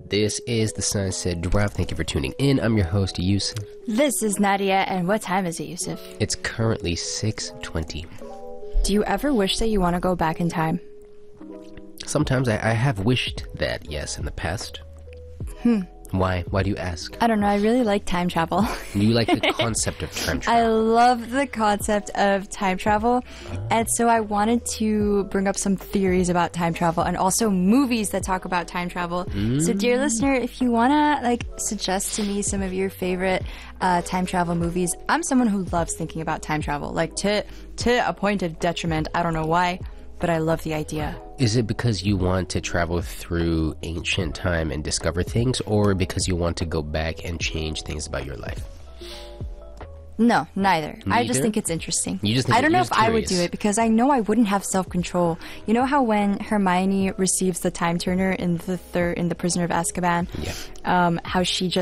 This is the Sunset Drive. Thank you for tuning in. I'm your host, Yusuf. This is Nadia, and what time is it, Yusuf? It's currently 6:20. Do you ever wish that you want to go back in time? Sometimes I have wished that, yes, in the past. Why? Why do you ask? I don't know. I really like time travel. You like the concept of time I travel? love the concept of time travel. And so I wanted to bring up some theories about time travel and also movies that talk about time travel. So dear listener, if you want to suggest to me some of your favorite time travel movies, I'm someone who loves thinking about time travel, to a point of detriment. I don't know why, but I love the idea. Is it because you want to travel through ancient time and discover things, or because you want to go back and change things about your life? No, neither. I just Neither? think it's interesting. You just think I don't know you're if just I would curious. do it because I know I wouldn't have self-control. You know how when Hermione receives the time turner in the Prisoner of Azkaban, Yeah. how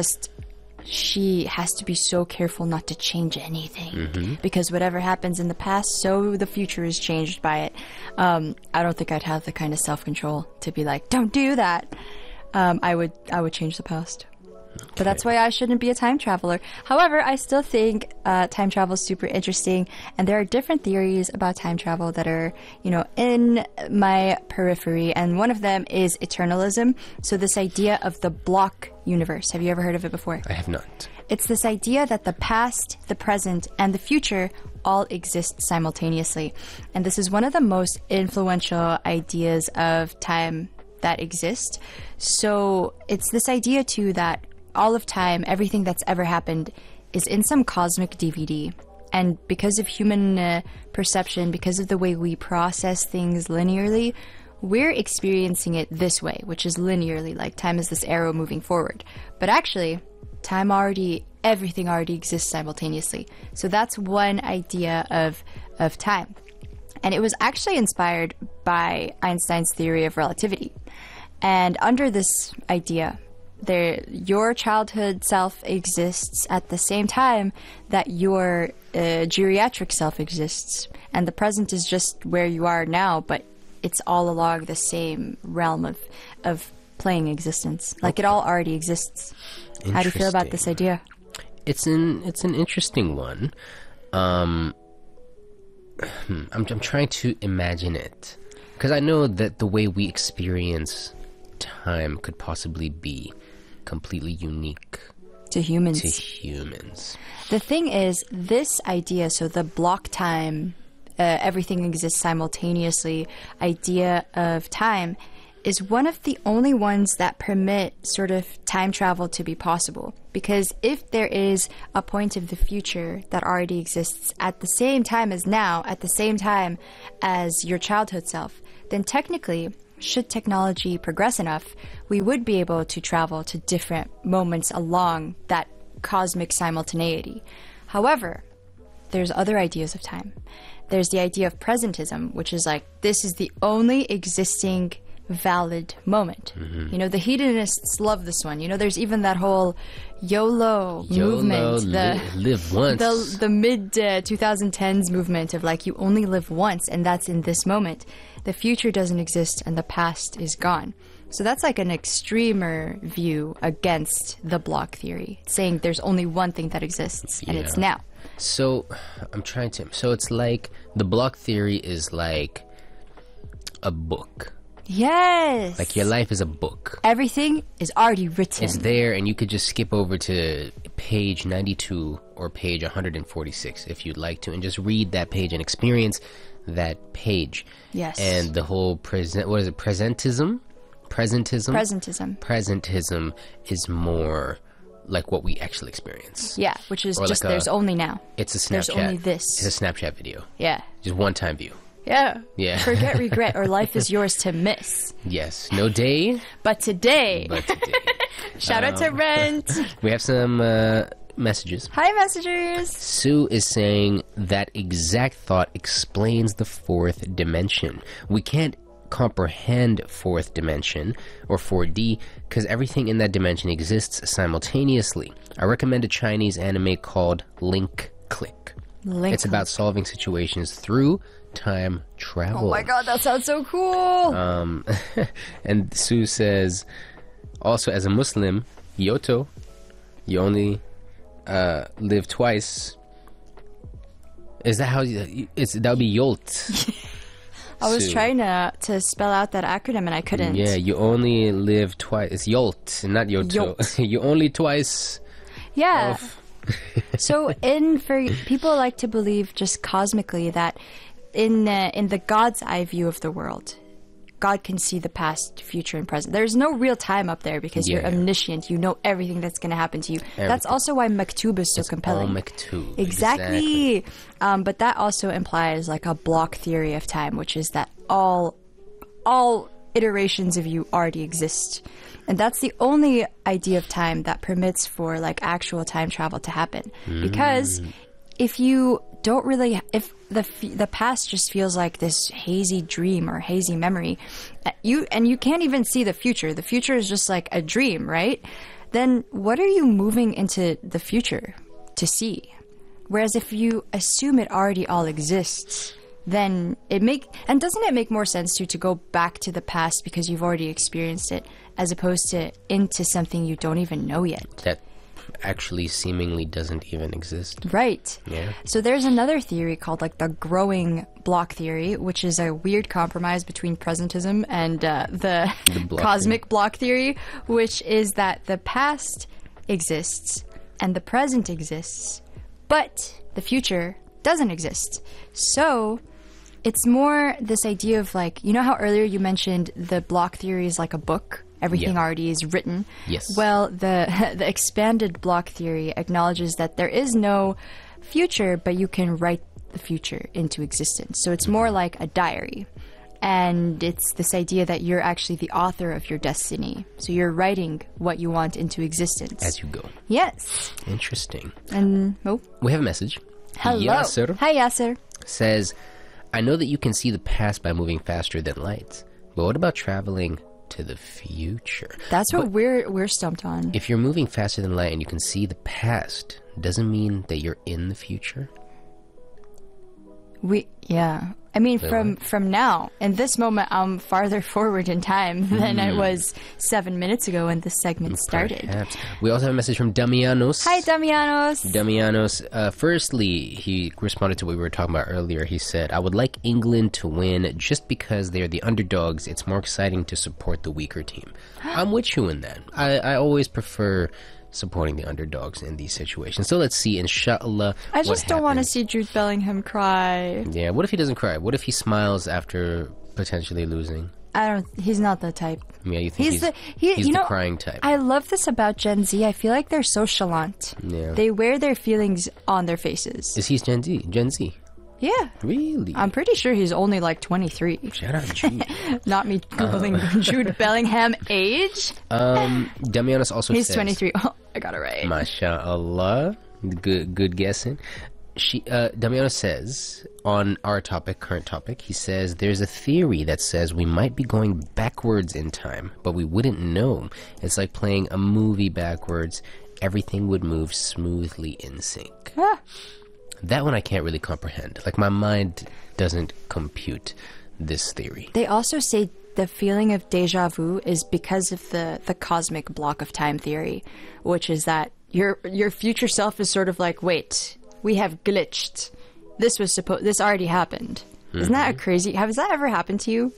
she has to be so careful not to change anything because whatever happens in the past, so the future is changed by it. I don't think I'd have the kind of self-control to be like, don't do that. I would change the past. But that's why I shouldn't be a time traveler. However, I still think time travel is super interesting, and there are different theories about time travel that are, in my periphery, and one of them is eternalism. So this idea of the block universe. Have you ever heard of it before? I have not. It's this idea that the past, the present, and the future all exist simultaneously. And this is one of the most influential ideas of time that exist. So it's this idea, too, that all of time, everything that's ever happened, is in some cosmic DVD. And because of human perception, because of the way we process things linearly, we're experiencing it this way, which is linearly, like time is this arrow moving forward. But actually, everything already exists simultaneously. So that's one idea of time. And it was actually inspired by Einstein's theory of relativity. And under this idea, your childhood self exists at the same time that your geriatric self exists. And the present is just where you are now, but it's all along the same realm of playing existence. Like it all already exists. How do you feel about this idea? It's an interesting one. I'm trying to imagine it, because I know that the way we experience time could possibly be completely unique To humans. The thing is, this idea, so the block time, everything exists simultaneously idea of time, is one of the only ones that permit sort of time travel to be possible. Because if there is a point of the future that already exists at the same time as now, at the same time as your childhood self, then technically, should technology progress enough, we would be able to travel to different moments along that cosmic simultaneity. However, there's other ideas of time. There's the idea of presentism, which is like, this is the only existing valid moment. The hedonists love this one. There's even that whole YOLO movement. Live once. The mid 2010s movement of you only live once, and that's in this moment. The future doesn't exist, and the past is gone. So that's like an extremer view against the block theory, saying there's only one thing that exists, and it's now. So so it's like the block theory is like a book. Yes. Like your life is a book. Everything is already written. It's there, and you could just skip over to page 92 or page 146 if you'd like to, and just read that page and experience that page. Yes. And the whole presentism? Presentism is more like what we actually experience. Yeah, which is Or just like there's only now. It's a Snapchat. There's only this. It's a Snapchat video. Yeah. Just one time view. Yeah. Yeah. Forget regret, or life is yours to miss. Yes. No day. But today. Shout out to Rent. We have some messages. Hi, messengers. Sue is saying that exact thought explains the fourth dimension. We can't comprehend fourth dimension or 4D because everything in that dimension exists simultaneously. I recommend a Chinese anime called Link Click. It's about solving situations through time travel. Oh my god, that sounds so cool. And Sue says, Also, as a Muslim, Yoto, you only live twice. Is that how that would be Yolt? I was trying to spell out that acronym and I couldn't. Yeah, you only live twice. It's Yolt, not Yoto. You only twice. Yeah. So for people like to believe just cosmically that in the God's eye view of the world, God can see the past, future, and present. There's no real time up there because you're omniscient. You know everything that's going to happen to you. Everything. That's also why Maktub is so compelling. All Maktub. Exactly. But that also implies like a block theory of time, which is that all iterations of you already exist. And that's the only idea of time that permits for like actual time travel to happen. Because if you don't really, if the past just feels like this hazy dream or hazy memory, you can't even see the future. The future is just like a dream, right? Then what are you moving into the future to see? Whereas if you assume it already all exists, then doesn't it make more sense to go back to the past because you've already experienced it, as opposed to into something you don't even know yet? That actually seemingly doesn't even exist. Right. Yeah. So there's another theory called like the growing block theory, which is a weird compromise between presentism and the cosmic block theory, which is that the past exists and the present exists, but the future doesn't exist. So it's more this idea of like, you know how earlier you mentioned the block theory is like a book? Everything already is written. Yes. Well, the expanded block theory acknowledges that there is no future, but you can write the future into existence. So it's more like a diary. And it's this idea that you're actually the author of your destiny. So you're writing what you want into existence. As you go. Yes. Interesting. And, We have a message. Hello. Yasser Hi, Yasser. says, I know that you can see the past by moving faster than light, but what about traveling to the future? That's what we're stumped on. If you're moving faster than light and you can see the past, doesn't mean that you're in the future? I mean, from now, in this moment, I'm farther forward in time than I was 7 minutes ago when this segment started. Perhaps. We also have a message from Damianos. Hi, Damianos. Damianos, firstly, he responded to what we were talking about earlier. He said, I would like England to win just because they're the underdogs. It's more exciting to support the weaker team. I'm with you in that. I always prefer supporting the underdogs in these situations. So let's see, inshallah. I just don't want to see Jude Bellingham cry. Yeah, what if he doesn't cry? What if he smiles after potentially losing? He's not the type. Yeah, you think he's the crying type. I love this about Gen Z. I feel like they're so chalant. Yeah. They wear their feelings on their faces. Is he Gen Z? Gen Z? Yeah. Really? I'm pretty sure he's only like 23. Shout out Jude. Not me Googling Jude Bellingham age. Damianos also he's says... 23. Oh, I got it right. MashaAllah. Good guessing. Damianos says, on our topic, current topic, he says, there's a theory that says we might be going backwards in time, but we wouldn't know. It's like playing a movie backwards. Everything would move smoothly in sync. Ah. That one I can't really comprehend. Like, my mind doesn't compute this theory. They also say the feeling of deja vu is because of the cosmic block of time theory, which is that your future self is sort of like, wait, we have glitched. This already happened. Isn't that a crazy? Has that ever happened to you?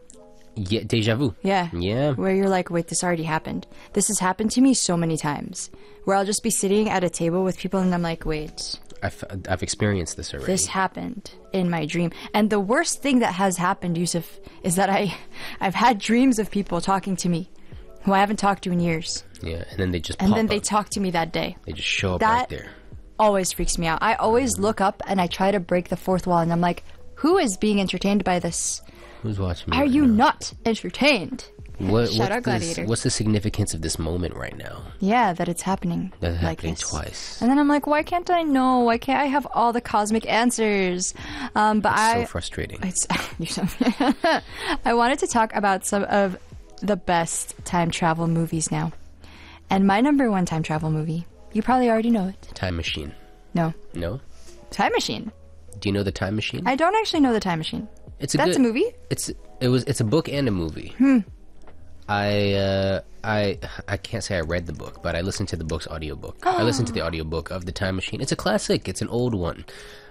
Yeah, deja vu. Yeah. Yeah. Where you're like, wait, this already happened. This has happened to me so many times. Where I'll just be sitting at a table with people and I'm like, wait. I've experienced this already. This happened in my dream. And the worst thing that has happened, Yusuf, is that I've had dreams of people talking to me who I haven't talked to in years. Yeah, and then they just they talk to me that day. They just show up right there. Always freaks me out. I always look up and I try to break the fourth wall and I'm like, who is being entertained by this? Who's watching me? Are right you now? not entertained? Shout out Gladiator. What's the significance of this moment right now? Yeah, that it's happening. That's like happening this. twice. And then I'm like, why can't I know? Why can't I have all the cosmic answers? But so frustrating. I wanted to talk about some of the best time travel movies now. And my number one time travel movie, you probably already know it. Time Machine. No. No? Time Machine. Do you know the Time Machine? I don't actually know the Time Machine. That's a movie? It's a book and a movie. I can't say I read the book, but I listened to the book's audiobook. I listened to the audiobook of The Time Machine. It's a classic. It's an old one.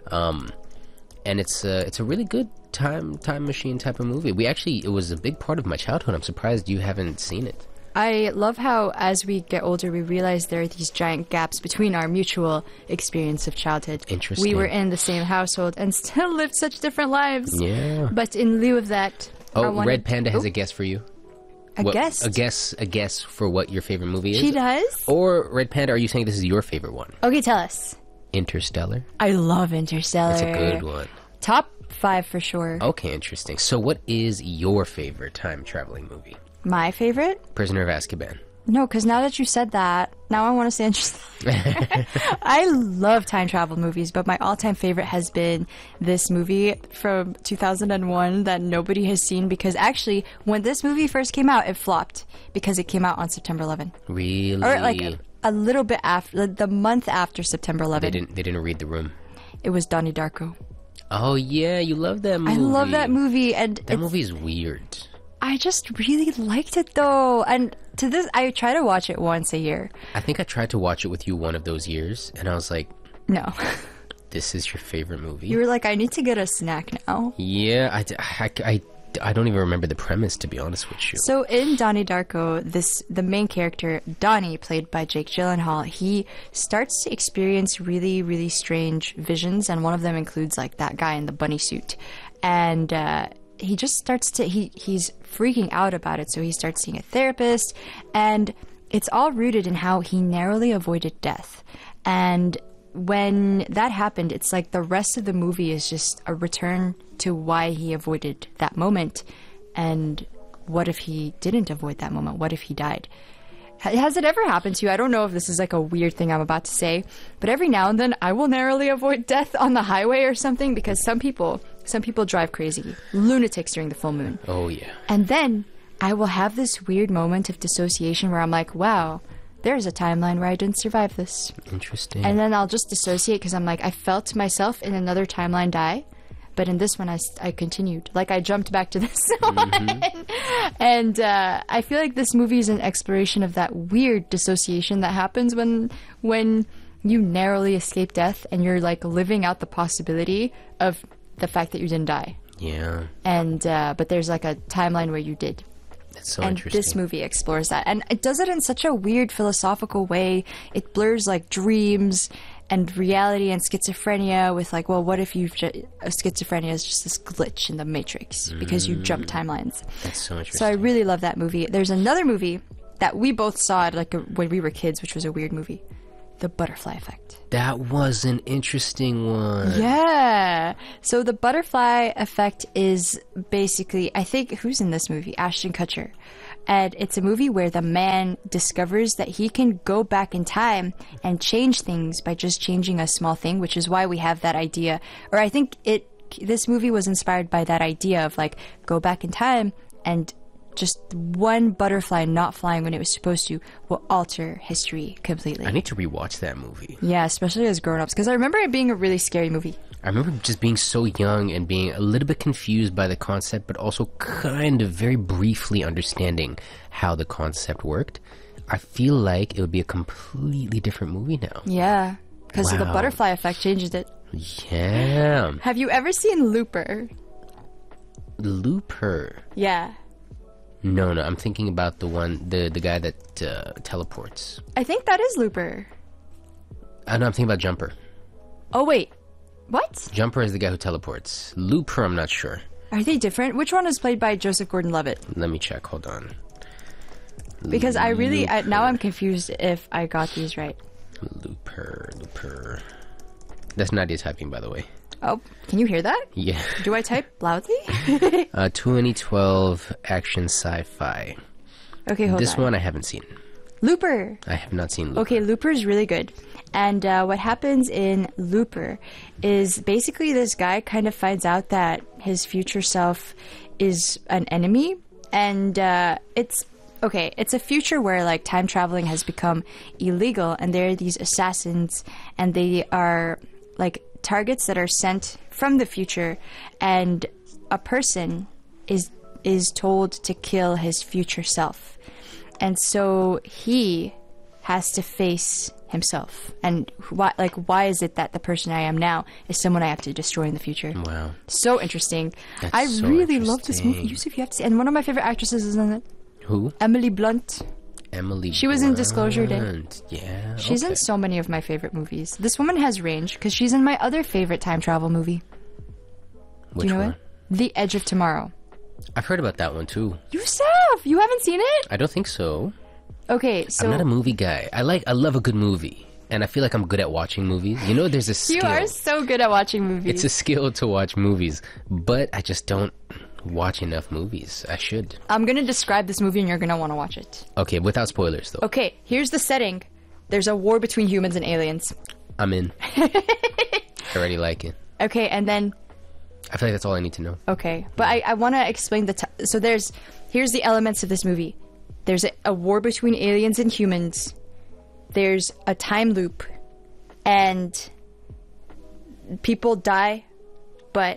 And it's a really good time machine type of movie. It was a big part of my childhood. I'm surprised you haven't seen it. I love how, as we get older, we realize there are these giant gaps between our mutual experience of childhood. Interesting. We were in the same household and still lived such different lives. Yeah. But in lieu of that, Red Panda has a guess for you. A guess? A guess for what your favorite movie is? She does? Or, Red Panda, are you saying this is your favorite one? Okay, tell us. Interstellar? I love Interstellar. It's a good one. Top 5 for sure. Okay, interesting. So what is your favorite time-traveling movie? My favorite? Prisoner of Azkaban. No, because now that you said that, now I want to say Interstellar. I love time travel movies, but my all-time favorite has been this movie from 2001 that nobody has seen because actually, when this movie first came out, it flopped because it came out on September 11. Really? Or like a little bit after, the month after September 11. They didn't read the room. It was Donnie Darko. Oh yeah, you love that movie. I love that movie, and that movie is weird. I just really liked it though, and to this, I try to watch it once a year. I think I tried to watch it with you one of those years, and I was like, no. This is your favorite movie? You were like, I need to get a snack now. Yeah, I don't even remember the premise, to be honest with you. So in Donnie Darko, the main character, Donnie, played by Jake Gyllenhaal, he starts to experience really, really strange visions, and one of them includes like that guy in the bunny suit. And he just starts to, he's freaking out about it, so he starts seeing a therapist, and it's all rooted in how he narrowly avoided death. And when that happened, it's like the rest of the movie is just a return to why he avoided that moment, and what if he didn't avoid that moment? What if he died? Has it ever happened to you? I don't know if this is like a weird thing I'm about to say, but every now and then I will narrowly avoid death on the highway or something because some people drive crazy, lunatics during the full moon. Oh yeah. And then I will have this weird moment of dissociation where I'm like, wow, there's a timeline where I didn't survive this. Interesting. And then I'll just dissociate because I'm like, I felt myself in another timeline die, but in this one I continued. Like I jumped back to this one. And I feel like this movie is an exploration of that weird dissociation that happens when you narrowly escape death and you're like living out the possibility of the fact that you didn't die. Yeah. And but there's like a timeline where you did. That's so and interesting. this movie explores that, and it does it in such a weird philosophical way. It blurs like dreams and reality and schizophrenia with like, well, what if schizophrenia is just this glitch in the matrix because you jump timelines. That's so interesting. So I really love that movie. There's another movie that we both saw at like when we were kids, which was a weird movie, The Butterfly Effect. That was an interesting one. Yeah. So The Butterfly Effect is basically, I think, who's in this movie? Ashton Kutcher. And it's a movie where the man discovers that he can go back in time and change things by just changing a small thing, which is why we have that idea. Or I think this movie was inspired by that idea of like, go back in time and just one butterfly not flying when it was supposed to will alter history completely. I need to rewatch that movie. Yeah, especially as grown-ups, because I remember it being a really scary movie. I remember just being so young and being a little bit confused by the concept, but also kind of very briefly understanding how the concept worked. I feel like it would be a completely different movie now. Yeah, because Wow. the butterfly effect changes it. Yeah. Have you ever seen Looper? Looper. Yeah. No, I'm thinking about the one, the guy that teleports. I think that is Looper. No, I'm thinking about Jumper. Oh, wait. What? Jumper is the guy who teleports. Looper, I'm not sure. Are they different? Which one is played by Joseph Gordon-Levitt? Let me check. Hold on. Because now I'm confused if I got these right. Looper. That's Nadia typing, by the way. Oh, can you hear that? Yeah. Do I type loudly? 2012 action sci-fi. Okay, hold on. This one I haven't seen. Looper. I have not seen Looper. Okay, Looper is really good. And what happens in Looper is basically this guy kind of finds out that his future self is an enemy. And it's a future where like time traveling has become illegal, and there are these assassins, and they are like targets that are sent from the future, and a person is is told to kill his future self. And so he has to face himself. And why is it that the person I am now is someone I have to destroy in the future? Wow. So interesting. That's I so really love this movie. interesting. Yusuf, you have to see. And one of my favorite actresses is in it. Who? Emily Blunt. Emily She was in Disclosure Day. Blunt. Yeah. She's in so many of my favorite movies. This woman has range because she's in my other favorite time travel movie. Which Do you know one? it? The Edge of Tomorrow. I've heard about that one too. Yusuf, you haven't seen it? I don't think so. Okay, so I'm not a movie guy. I love a good movie. And I feel like I'm good at watching movies. You know, there's a skill. you are so good at watching movies. It's a skill to watch movies, but I just don't watch enough movies. I should. I'm going to describe this movie and you're going to want to watch it. Okay, without spoilers though. Okay, here's the setting. There's a war between humans and aliens. I'm in. I already like it. Okay, and then I feel like that's all I need to know. okay, but I want to explain so here's the elements of this movie. There's a war between aliens and humans. There's a time loop, and people die, but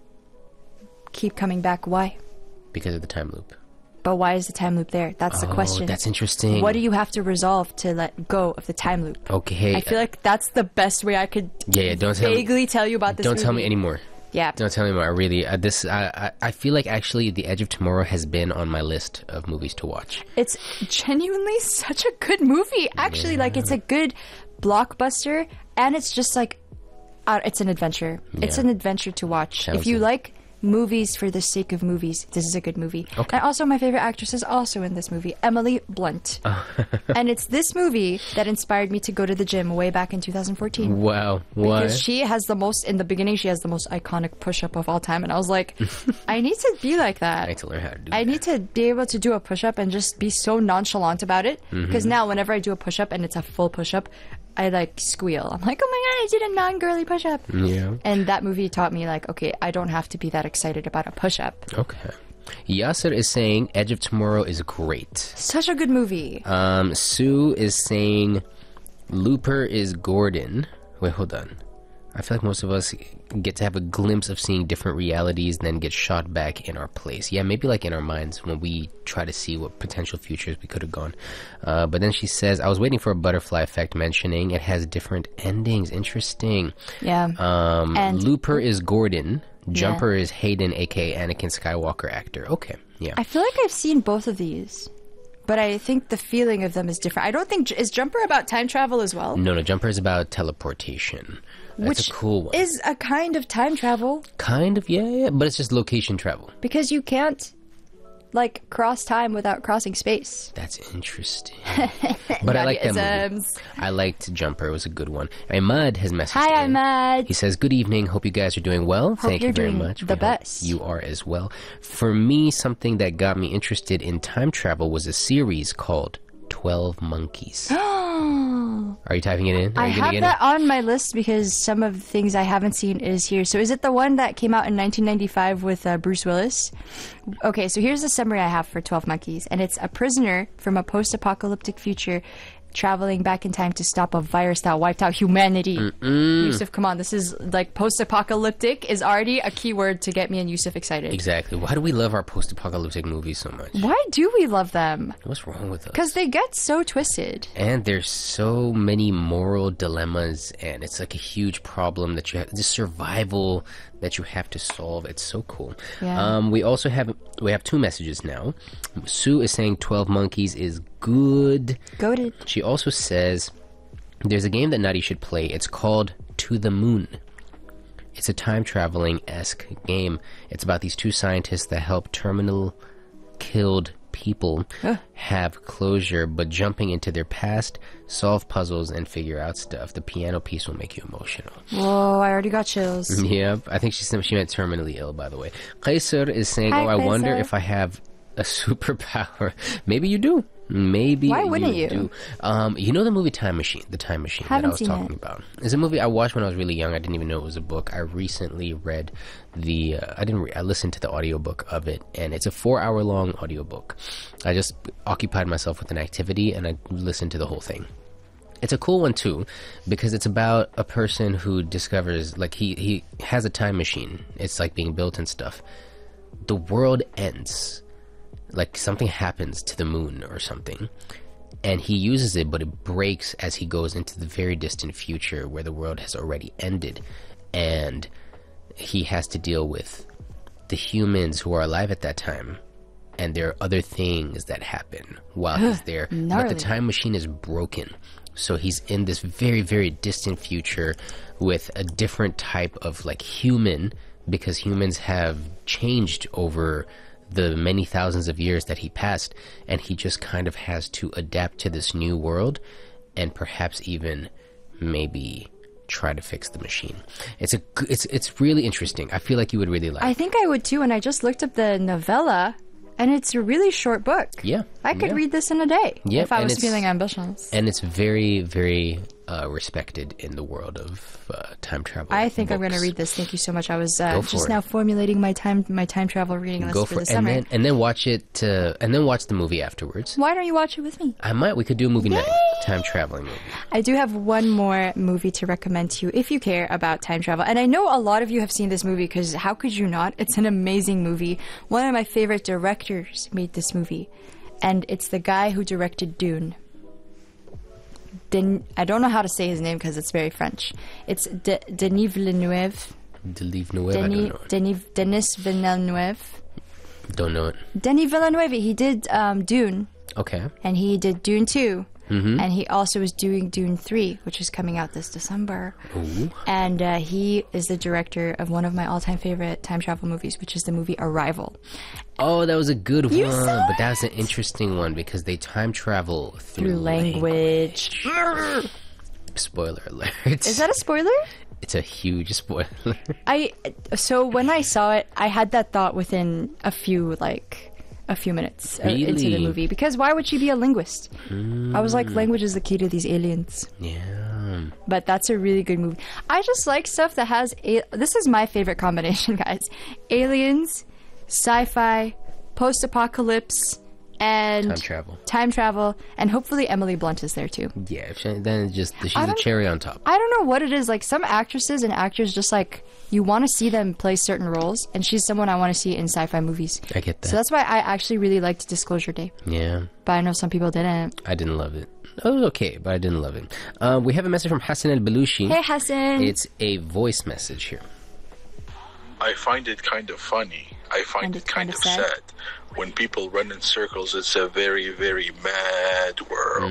keep coming back. Why? Because of the time loop. But why is the time loop there? That's the question. That's interesting. What do you have to resolve to let go of the time loop? Okay. I feel like that's the best way I could Yeah, don't tell me. vaguely tell you about this Don't movie. tell me anymore. Yeah. Don't tell me more. I really, I feel like actually The Edge of Tomorrow has been on my list of movies to watch. It's genuinely such a good movie. Actually, like, it's a good blockbuster, and it's just like, it's an adventure. It's Yeah. an adventure to watch. Sounds if you it. like movies for the sake of movies, this is a good movie. Okay. And also, my favorite actress is also in this movie, Emily Blunt. And it's this movie that inspired me to go to the gym way back in 2014. Wow. Why? Because she has the most, in the beginning, she has the most iconic push-up of all time. And I was like, I need to be like that. I need to learn how to do I that. need to be able to do a push-up and just be so nonchalant about it. Mm-hmm. Because now whenever I do a push-up and it's a full push-up, I like squeal. I'm like, oh my god, I did a non-girly push-up. Yeah. And that movie taught me like, okay, I don't have to be that excited about a push-up. Okay. Yasser is saying Edge of Tomorrow is great. Such a good movie. Sue is saying Looper is Gordon. Wait, hold on. I feel like most of us get to have a glimpse of seeing different realities and then get shot back in our place. Yeah, maybe like in our minds when we try to see what potential futures we could have gone. But then she says, I was waiting for a butterfly effect mentioning it has different endings. Interesting. Yeah. And- Looper is Gordon. Jumper is Hayden, aka Anakin Skywalker actor. Okay, yeah. I feel like I've seen both of these. But I think the feeling of them is different. I don't think... Is Jumper about time travel as well? No, Jumper is about teleportation. That's Which a cool one. is a kind of time travel. Kind of, yeah, but it's just location travel. Because you can't, like, cross time without crossing space. That's interesting. But I like that movie. Nazisms. I liked Jumper. It was a good one. Ahmad has messaged Hi, in. Ahmad. He says, good evening. Hope you guys are doing well. Thank you you're very doing much. the We hope best. You are as well. For me, something that got me interested in time travel was a series called 12 Monkeys. Are you typing it in? Are I you gonna have get that on my list because some of the things I haven't seen is here. So is it the one that came out in 1995 with Bruce Willis? Okay, so here's the summary I have for 12 Monkeys. And it's a prisoner from a post-apocalyptic future traveling back in time to stop a virus that wiped out humanity. Yusuf, come on. This is like post-apocalyptic is already a keyword to get me and Yusuf excited. Exactly. Why do we love our post-apocalyptic movies so much? Why do we love them? What's wrong with us? Because they get so twisted. And there's so many moral dilemmas, and it's like a huge problem that you have, the survival that you have to solve. It's so cool. Yeah. We have two messages now. Sue is saying 12 Monkeys is good. Goated. She also says there's a game that Nadi should play. It's called To the Moon. It's a time-traveling-esque game. It's about these two scientists that help terminal killed people have closure, but jumping into their past, solve puzzles, and figure out stuff. The piano piece will make you emotional. Whoa, I already got chills. Yep. I think she meant terminally ill, by the way. Qaisar is saying, Hi, I wonder Qaisar. if I have a superpower. Maybe you do. Maybe Why wouldn't you? do. You know the movie Time Machine? The Time Machine that I Haven't was seen talking it. about. It's a movie I watched when I was really young. I didn't even know it was a book. I recently read the... I listened to the audiobook of it, and it's a 4-hour-long audiobook. I just occupied myself with an activity, and I listened to the whole thing. It's a cool one, too, because it's about a person who discovers... Like, he has a time machine. It's, like, being built and stuff. The world ends like something happens to the moon or something, and he uses it, but it breaks as he goes into the very distant future where the world has already ended, and he has to deal with the humans who are alive at that time, and there are other things that happen while he's there. But Gnarly. the time machine is broken, so he's in this very, very distant future with a different type of like human, because humans have changed over the many thousands of years that he passed, and he just kind of has to adapt to this new world and perhaps even maybe try to fix the machine. It's really interesting. I feel like you would really like it. I think I would too, and I just looked up the novella, and it's a really short book. Yeah. I could yeah. read this in a day Yeah, if I and was it's- feeling ambitious. And it's very, very respected in the world of time travel. I think I'm going to books. read this. Thank you so much. I was Go just for now it. formulating my time travel reading list Go for for the it, summer. and then watch it, and then watch the movie afterwards. Why don't you watch it with me? I might. We could do a movie night, Yay! time traveling movie. I do have one more movie to recommend to you if you care about time travel. And I know a lot of you have seen this movie because how could you not? It's an amazing movie. One of my favorite directors made this movie. And it's the guy who directed Dune. I don't know how to say his name because it's very French. It's Denis Villeneuve. Denis Villeneuve. I don't know it. Denis Villeneuve. Don't know it. Denis Villeneuve. He did Dune. Okay. And he did Dune 2. Mm-hmm. And he also is doing Dune 3, which is coming out this December. Ooh. And he is the director of one of my all-time favorite time travel movies, which is the movie Arrival. Oh, that was a good You one, saw but that's an interesting one because they time travel Through language. Spoiler alert. Is that a spoiler? It's a huge spoiler. So when I saw it, I had that thought within a few minutes into the Really? movie. Because why would she be a linguist? I was like, language is the key to these aliens. Yeah. But that's a really good movie. I just like stuff that has... This is my favorite combination, guys. Aliens, sci-fi, post-apocalypse, and... Time travel. And hopefully Emily Blunt is there, too. Yeah, then it's just she's I a don't- cherry on top. I don't know what it is. Like, some actresses and actors just, like... You want to see them play certain roles, and she's someone I want to see in sci-fi movies. I get that. So that's why I actually really liked Disclosure Day. Yeah, But I know some people didn't. I didn't love it. It was okay, but I didn't love it. We have a message from Hassan El Belushi. Hey, Hassan! It's a voice message here. I find it kind of funny. I find it kind of sad. When people run in circles, it's a very, very mad world.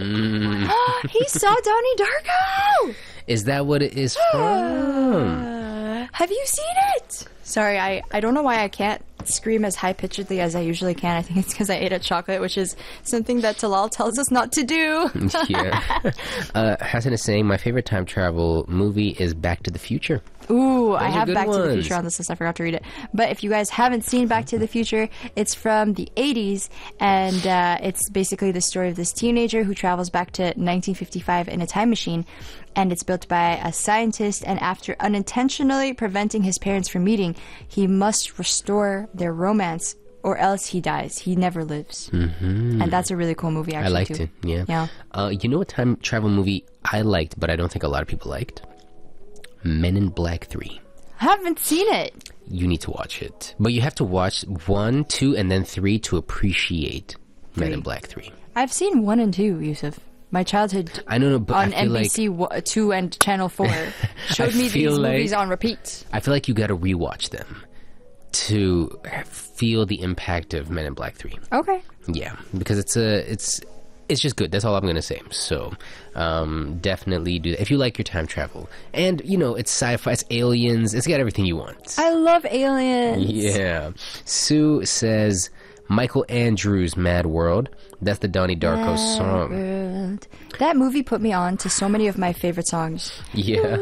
He saw Donnie Darko! Is that what it is from? Have you seen it? Sorry, I don't know why I can't scream as high-pitchedly as I usually can. I think it's because I ate a chocolate, which is something that Talal tells us not to do. Yeah. Hassan is saying, my favorite time travel movie is Back to the Future. Ooh, I are have good Back to the ones. Future on this list. I forgot to read it. But if you guys haven't seen Back to the Future, it's from the 80s, and it's basically the story of this teenager who travels back to 1955 in a time machine, and it's built by a scientist, and after unintentionally preventing his parents from meeting, he must restore their romance, or else he dies. He never lives. Mm-hmm. And that's a really cool movie, actually, I liked too. it, yeah. Yeah. You know what time travel movie I liked, but I don't think a lot of people liked? Men in Black 3. Haven't seen it. You need to watch it. But you have to watch 1, 2, and then 3 to appreciate Men in Black 3. I've seen 1 and 2, Yusuf. My childhood I don't know, but on I feel like NBC 2 and Channel 4 showed me feel these like- movies on repeat. I feel like you got to rewatch them to feel the impact of Men in Black 3. Okay. Yeah, because it's just good. That's all I'm gonna say. So, definitely do that if you like your time travel. And it's sci-fi, it's aliens, it's got everything you want. I love aliens. Yeah. Sue says Michael Andrews' Mad World. That's the Donnie Darko song. World. That movie put me on to so many of my favorite songs. Yeah.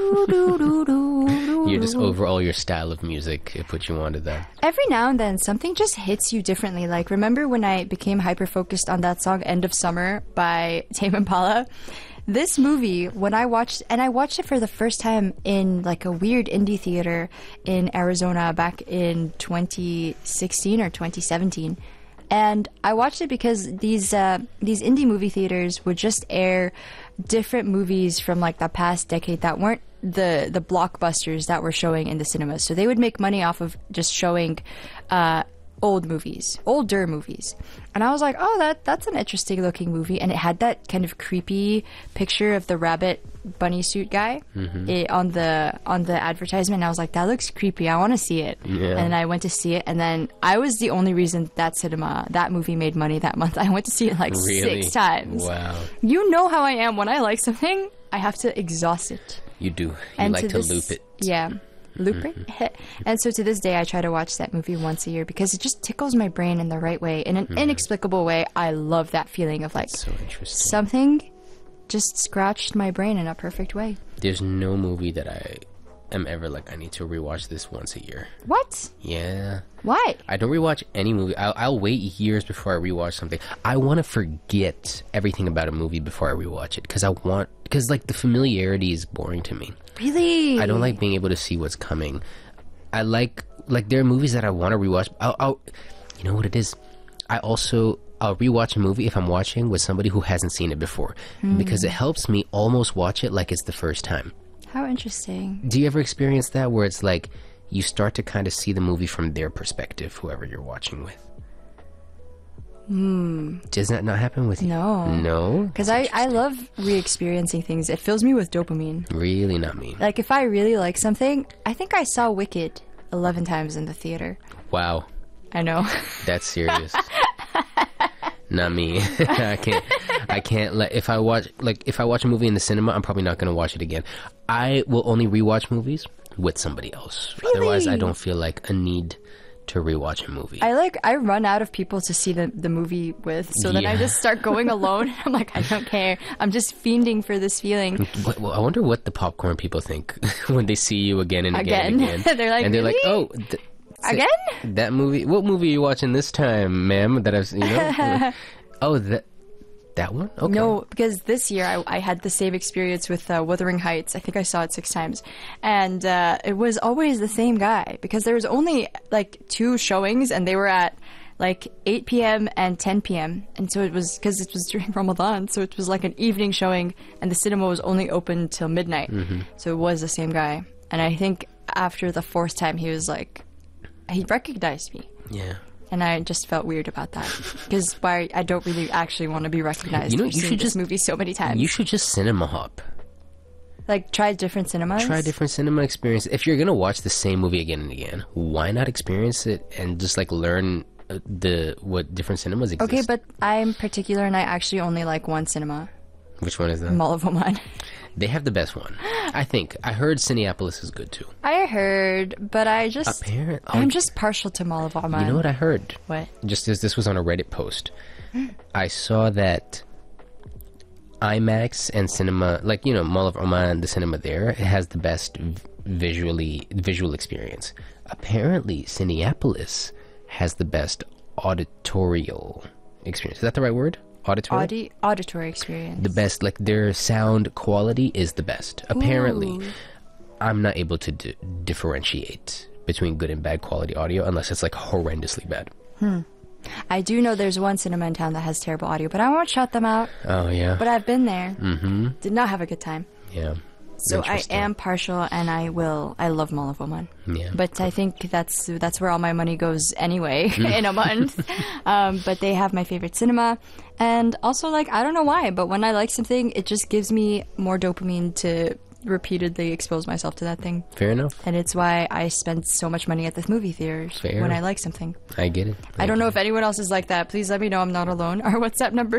You're You're just over all your style of music. It put you onto that. Every now and then, something just hits you differently. Like, remember when I became hyper-focused on that song, End of Summer, by Tame Impala? This movie, when I watched it for the first time in, like, a weird indie theater in Arizona back in 2016 or 2017. And I watched it because these indie movie theaters would just air different movies from, like, the past decade that weren't the blockbusters that were showing in the cinemas. So they would make money off of just showing older movies. And I was like, oh, that's an interesting looking movie. And it had that kind of creepy picture of the rabbit bunny suit guy on the advertisement. And I was like, that looks creepy. I want to see it. Yeah. And I went to see it. And then I was the only reason that movie made money that month. I went to see it like Really? 6 times. Wow. You know how I am. When I like something, I have to exhaust it. You do. You And like to loop it. Yeah. Looping. And so to this day, I try to watch that movie once a year because it just tickles my brain in the right way. In an inexplicable way, I love that feeling of like So interesting. something just scratched my brain in a perfect way. There's no movie that I am ever like, I need to rewatch this once a year. What? Yeah. Why? I don't rewatch any movie. I'll wait years before I rewatch something. I want to forget everything about a movie before I rewatch it because like the familiarity is boring to me. Really? I don't like being able to see what's coming. I like there are movies that I want to rewatch. You know what it is? I'll rewatch a movie if I'm watching with somebody who hasn't seen it before because it helps me almost watch it like it's the first time. How interesting. Do you ever experience that where it's like you start to kind of see the movie from their perspective, whoever you're watching with? Does that not happen with you? No? Because I love re-experiencing things. It fills me with dopamine. Really not me. Like if I really like something, I think I saw Wicked 11 times in the theater. Wow. I know. That's serious. Not me. I can't let if I watch a movie in the cinema, I'm probably not going to watch it again. I will only rewatch movies with somebody else. Really? Otherwise, I don't feel like a need to rewatch a movie. I run out of people to see the movie with, so then I Yeah. just start going alone. I'm like, I don't care. I'm just fiending for this feeling. Well, I wonder what the popcorn people think when they see you again and again and again. They're like, and they're really? like, oh, Again? that movie. What movie are you watching this time, ma'am? That I've oh, that one. Okay. No, because this year I had the same experience with Wuthering Heights. I think I saw it 6 times. And it was always the same guy because there was only like 2 showings and they were at like 8 p.m. and 10 p.m. And so it was, because it was during Ramadan, so it was like an evening showing and the cinema was only open till midnight. So it was the same guy. And I think after the 4th time he was like, he recognized me. Yeah. And I just felt weird about that because I don't really actually want to be recognized. You know, I've you seen should this just- movie so many times. You should just cinema hop. Like try different cinemas. Try different cinema experience. If you're gonna watch the same movie again and again, why not experience it and just like learn what different cinemas exist? Okay, but I'm particular and I actually only like one cinema, Which one is that? Mall of Oman. They have the best one, I think. I heard Cineapolis is good too. I heard, but I'm just partial to Mall of Oman. You know what I heard? What? Just as this was on a Reddit post, I saw that IMAX and cinema, like, you know, Mall of Oman, the cinema there, it has the best visual experience. Apparently, Cineapolis has the best auditorial experience. Is that the right word? Auditory? Auditory experience. The best, like their sound quality is the best. Apparently, Ooh. I'm not able to differentiate between good and bad quality audio unless it's like horrendously bad. I do know there's one cinema in town that has terrible audio, but I won't shout them out. Oh yeah. But I've been there. Did not have a good time. Yeah. So I Interesting. am partial, and I love Mall of Oman. Yeah. But I think that's where all my money goes anyway in a month. But they have my favorite cinema, and also like I don't know why, but when I like something, it just gives me more dopamine to repeatedly expose myself to that thing, Fair enough. and it's why I spend so much money at the movie theaters Fair. when I like something. I get it. I don't know if anyone else is like that. Please let me know I'm not alone. Our WhatsApp number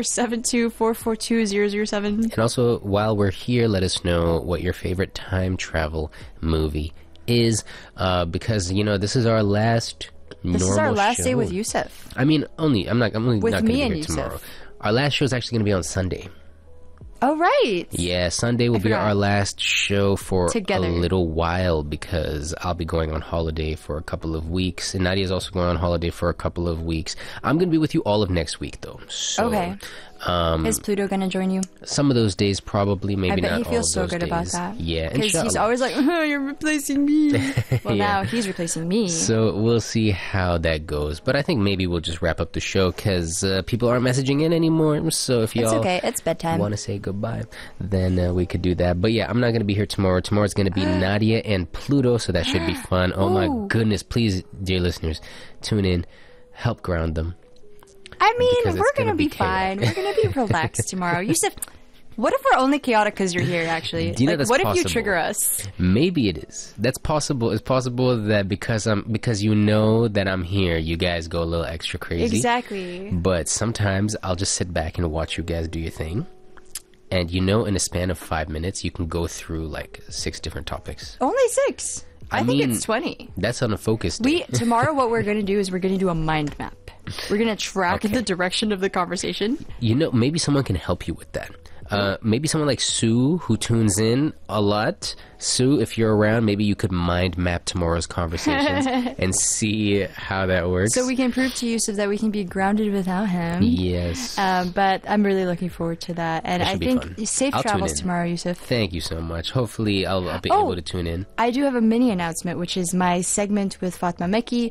724420007. And also, while we're here, let us know what your favorite time travel movie is, because you know this is our last. This is our last show. day with Yusuf. I mean, I'm only With not going to me be and here Yusuf. tomorrow. Our last show is actually going to be on Sunday. Oh right. Yeah, Sunday will be forgot. our last show for Together. a little while because I'll be going on holiday for a couple of weeks, and Nadia's also going on holiday for a couple of weeks. I'm going to be with you all of next week, though. So, Okay. Is Pluto gonna join you? some of those days probably, maybe I bet not he all feels of so those good days. about that. Yeah, Because he's inshallah. always like, you're replacing me. Well, Yeah. now he's replacing me. So we'll see how that goes. But I think maybe we'll just wrap up the show because people aren't messaging in anymore. So if it's y'all okay. It's bedtime. want to say goodbye, then we could do that. But yeah, I'm not going to be here tomorrow. Tomorrow's going to be Nadia and Pluto, so that should be fun. Oh my Ooh. goodness. Please, dear listeners, tune in help ground them. I mean, Because we're it's going to gonna be be fine. chaotic. We're going to be relaxed tomorrow. Yusuf, what if we're only chaotic because you're here, actually? Do you know Like, that's what if you possible? trigger us? Maybe it is. That's possible. It's possible that because you know that I'm here, you guys go a little extra crazy. Exactly. But sometimes I'll just sit back and watch you guys do your thing. And in a span of 5 minutes, you can go through like 6 different topics. Only 6. I think mean, it's 20. That's on a focus day. Tomorrow, what we're going to do is we're going to do a mind map. We're going to track the direction of the conversation. Maybe someone can help you with that. Maybe someone like Sue, who tunes in a lot. Sue, if you're around, maybe you could mind map tomorrow's conversations and see how that works. So we can prove to Yusuf that we can be grounded without him. Yes. But I'm really looking forward to that. And That I should be think fun. safe I'll tune travels in. tomorrow, Yusuf. Thank you so much. Hopefully I'll be able to tune in. I do have a mini announcement, which is my segment with Fatma Mekki.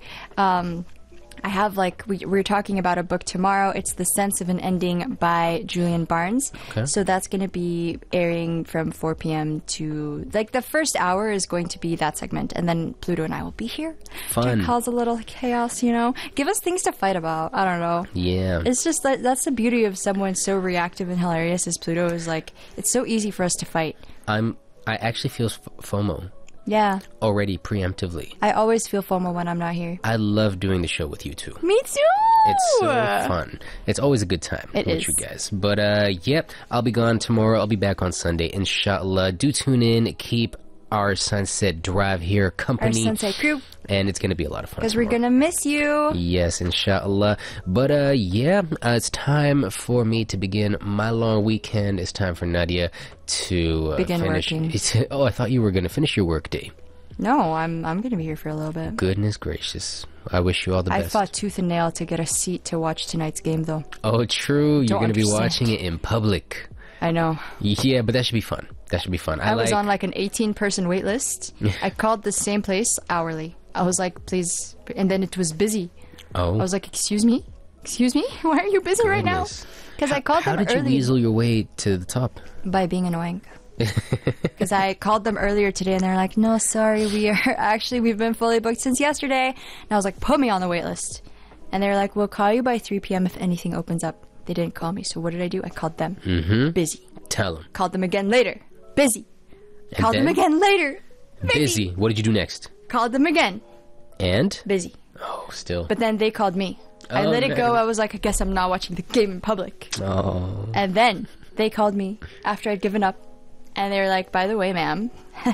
I have we're talking about a book tomorrow. It's The Sense of an Ending by Julian Barnes. Okay. So that's going to be airing from 4 p.m. to the first hour is going to be that segment, and then Pluto and I will be here Fun. to cause a little chaos. Give us things to fight about. I don't know. Yeah. It's just that's the beauty of someone so reactive and hilarious as Pluto is it's so easy for us to fight. I actually feel FOMO Yeah. already preemptively. I always feel FOMO when I'm not here. I love doing the show with you two. Me too. It's so fun. It's always a good time It with is. you guys. But I'll be gone tomorrow. I'll be back on Sunday, inshallah. Do tune in. Keep our Sunset Drive here Our company. Sunset crew, And it's going to be a lot of fun. because we're tomorrow. gonna miss you. Yes, inshallah. But it's time for me to begin my long weekend. It's time for Nadia to Begin finish. working. Oh, I thought you were going to finish your work day. No, I'm gonna be here for a little bit. Goodness gracious. I wish you all the I best. fought tooth and nail to get a seat to watch tonight's game, though. Oh, true. You're Don't going to be understand. watching it in public. I know. Yeah, but that should be fun. That should be fun. I was on an 18-person wait list. I called the same place hourly. I was like, please, and then it was busy. Oh. I was like, excuse me? Why are you busy right now? Goodness. Because I called How them did you early weasel your way to the top? by being annoying. Because I called them earlier today and they're like, no, sorry, we've been fully booked since yesterday. And I was like, put me on the wait list. And they're like, we'll call you by 3 p.m. if anything opens up. They didn't call me, so what did I do? I called them. Mm-hmm. Busy. Tell them. Called them again later. Busy. And Called them then? again later. Busy. What did you do next? Called them again. And? Busy. Oh, still. But then they called me. I Oh, let it man. go. I was like, I guess I'm not watching the game in public. Oh. And then they called me after I'd given up. And they were like, by the way, ma'am,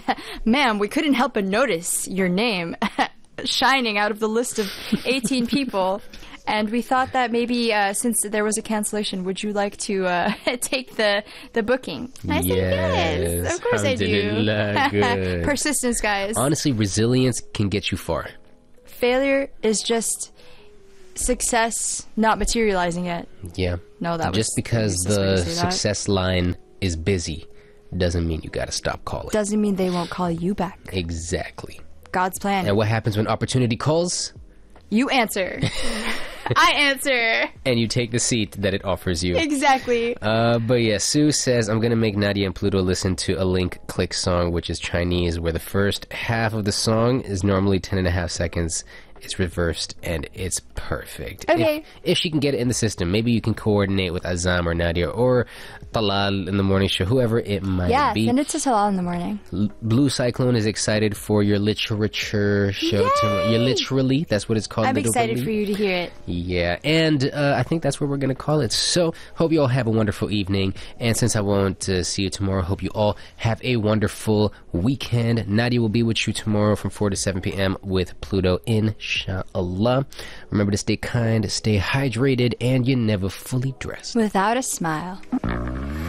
we couldn't help but notice your name shining out of the list of 18 people. And we thought that maybe since there was a cancellation, would you like to take the booking? And I said, yes, of course I Alhamdulillah, do. good. Persistence, guys. Honestly, resilience can get you far. Failure is just success not materializing yet. Yeah. No, that was Just because racist way to the say that. success line is busy doesn't mean you gotta stop calling. Doesn't mean they won't call you back. Exactly. God's plan. And what happens when opportunity calls? You answer. I answer. And you take the seat that it offers you. Exactly. But yeah, Sue says, I'm gonna make Nadia and Pluto listen to a Link Click song, which is Chinese, where the first half of the song is normally 10.5 seconds. It's reversed, and it's perfect. Okay. If she can get it in the system, maybe you can coordinate with Azam or Nadia or Talal in the morning show, whoever it might Yeah, be. send it to Talal in the morning. Blue Cyclone is excited for your literature show tomorrow. Your literally, that's what it's called. I'm excited literally. for you to hear it. Yeah, and I think that's what we're going to call it. So, hope you all have a wonderful evening. And since I won't see you tomorrow, hope you all have a wonderful weekend. Nadia will be with you tomorrow from 4 to 7 p.m. with Pluto, inshallah. Remember to stay kind, stay hydrated, and you're never fully dressed. Without a smile.